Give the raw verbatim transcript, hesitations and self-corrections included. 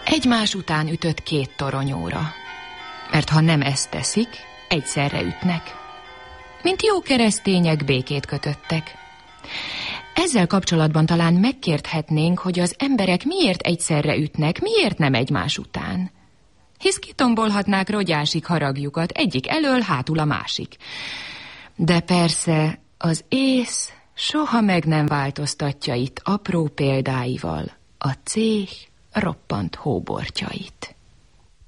Egymás után ütött két toronyóra, mert ha nem ezt teszik, egyszerre ütnek. Mint jó keresztények békét kötöttek. Ezzel kapcsolatban talán megkérdhetnénk, hogy az emberek miért egyszerre ütnek, miért nem egymás után. Hisz kitombolhatnák rogyásig haragjukat, egyik elől, hátul a másik. De persze az ész soha meg nem változtatja itt apró példáival a céh roppant hóbortjait.